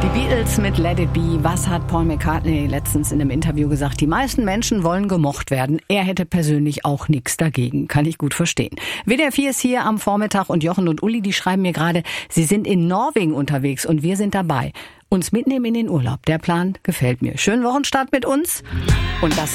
Die Beatles mit Let It Be. Was hat Paul McCartney letztens in einem Interview gesagt? Die meisten Menschen wollen gemocht werden. Er hätte persönlich auch nichts dagegen. Kann ich gut verstehen. WDR 4 ist hier am Vormittag und Jochen und Uli, die schreiben mir gerade, sie sind in Norwegen unterwegs und wir sind dabei. Uns mitnehmen in den Urlaub. Der Plan gefällt mir. Schönen Wochenstart mit uns. Und das